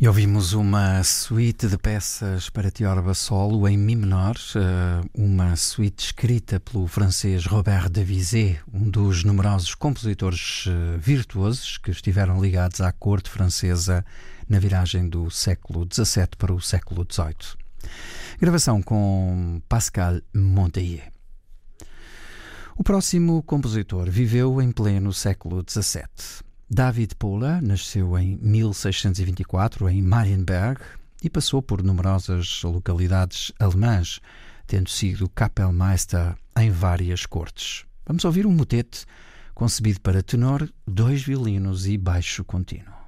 E ouvimos uma suíte de peças para tiorba solo em mi menor, uma suíte escrita pelo francês Robert Devisé, um dos numerosos compositores virtuosos que estiveram ligados à corte francesa na viragem do século XVII para o século XVIII. Gravação com Pascal Monteillet. O próximo compositor viveu em pleno século XVII. David Pohle nasceu em 1624 em Marienberg e passou por numerosas localidades alemãs, tendo sido Kapellmeister em várias cortes. Vamos ouvir um motete concebido para tenor, 2 violinos e baixo contínuo.